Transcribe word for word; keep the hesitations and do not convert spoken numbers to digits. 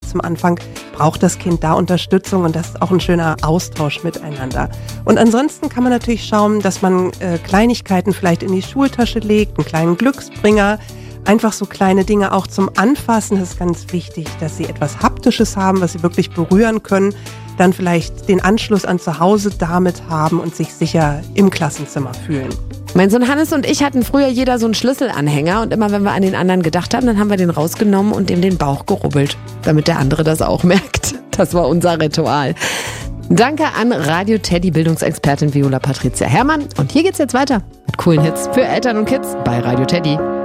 zum Anfang braucht das Kind da Unterstützung und das ist auch ein schöner Austausch miteinander. Und ansonsten kann man natürlich schauen, dass man äh, Kleinigkeiten vielleicht in die Schultasche legt, einen kleinen Glücksbringer, einfach so kleine Dinge auch zum Anfassen. Das ist ganz wichtig, dass sie etwas Haptisches haben, was sie wirklich berühren können. Dann vielleicht den Anschluss an zu Hause damit haben und sich sicher im Klassenzimmer fühlen. Mein Sohn Hannes und ich hatten früher jeder so einen Schlüsselanhänger und immer wenn wir an den anderen gedacht haben, dann haben wir den rausgenommen und dem den Bauch gerubbelt, damit der andere das auch merkt. Das war unser Ritual. Danke an Radio Teddy Bildungsexpertin Viola Patricia Herrmann. Und hier geht's jetzt weiter mit coolen Hits für Eltern und Kids bei Radio Teddy.